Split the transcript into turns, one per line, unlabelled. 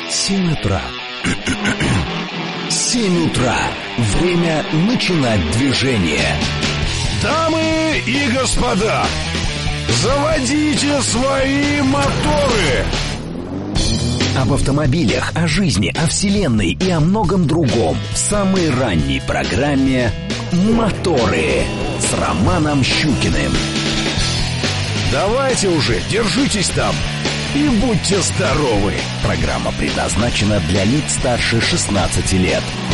7 утра. 7 утра. Время начинать движение.
Дамы и господа, заводите свои моторы.
Об автомобилях, о жизни, о вселенной и о многом другом в самой ранней программе «Моторы» с Романом Щукиным.
Давайте уже, держитесь там и будьте здоровы.
Программа предназначена для лиц старше 16 лет.